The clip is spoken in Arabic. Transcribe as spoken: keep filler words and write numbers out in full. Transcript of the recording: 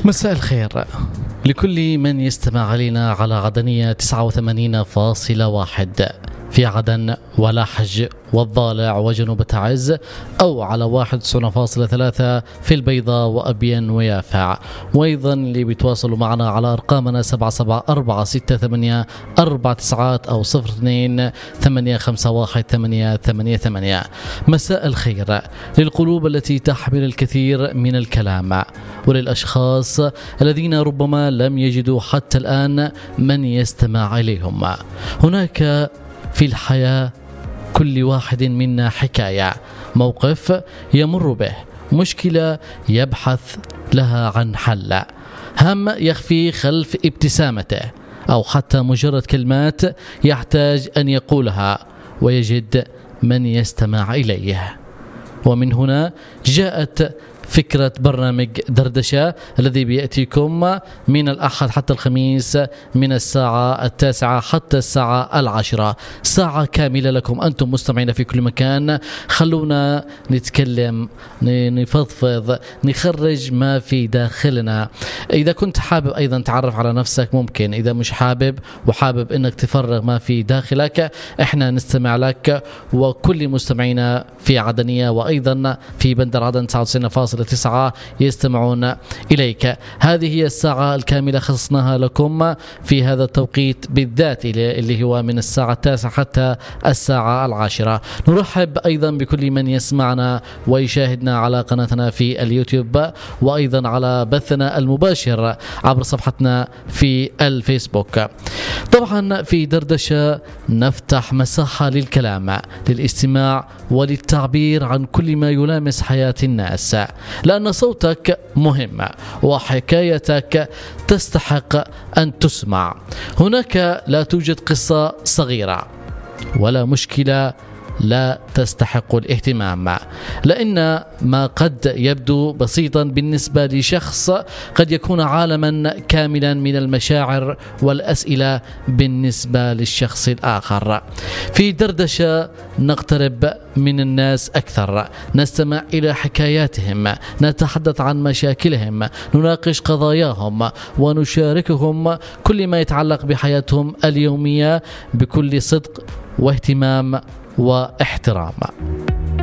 مساء الخير لكل من يستمع علينا على عدنية تسعة وثمانين فاصلة واحد في عدن ولحج والضالع وجنوب تعز، أو على واحد وتسعين فاصلة ثلاثة في البيضاء وأبين ويافع، وأيضا اللي بيتواصلوا معنا على أرقامنا سبعة سبعة أربعة ستة ثمانية أربعة تسعات أو صفر اثنين ثمانية خمسة واحد ثمانية ثمانية ثمانية. مساء الخير للقلوب التي تحمل الكثير من الكلام، وللأشخاص الذين ربما لم يجدوا حتى الآن من يستمع إليهم. هناك في الحياة كل واحد منا حكاية، موقف يمر به، مشكلة يبحث لها عن حل، هم يخفي خلف ابتسامته، أو حتى مجرد كلمات يحتاج أن يقولها ويجد من يستمع إليه. ومن هنا جاءت فكرة برنامج دردشة الذي بيأتيكم من الأحد حتى الخميس من الساعة التاسعة حتى الساعة العاشرة، ساعة كاملة لكم أنتم مستمعين في كل مكان. خلونا نتكلم، نفضفض، نخرج ما في داخلنا. إذا كنت حابب أيضا تعرف على نفسك ممكن، إذا مش حابب وحابب أنك تفرغ ما في داخلك، إحنا نستمع لك وكل مستمعينا في عدنية وأيضا في بندر عدن تسعة وتسعين فاصلة تسعة يستمعون إليك. هذه هي الساعة الكاملة خصصناها لكم في هذا التوقيت بالذات اللي هو من الساعة التاسعة حتى الساعة العاشرة. نرحب أيضا بكل من يسمعنا ويشاهدنا على قناتنا في اليوتيوب، وأيضا على بثنا المباشر عبر صفحتنا في الفيسبوك. طبعا في دردشة نفتح مساحة للكلام، للاستماع وللتعبير عن كل ما يلامس حياة الناس، لأن صوتك مهم وحكايتك تستحق أن تسمع. هناك لا توجد قصة صغيرة ولا مشكلة لا تستحق الاهتمام، لأن ما قد يبدو بسيطا بالنسبة لشخص قد يكون عالما كاملا من المشاعر والأسئلة بالنسبة للشخص الآخر. في دردشة نقترب من الناس أكثر، نستمع إلى حكاياتهم، نتحدث عن مشاكلهم، نناقش قضاياهم ونشاركهم كل ما يتعلق بحياتهم اليومية بكل صدق واهتمام واحترام.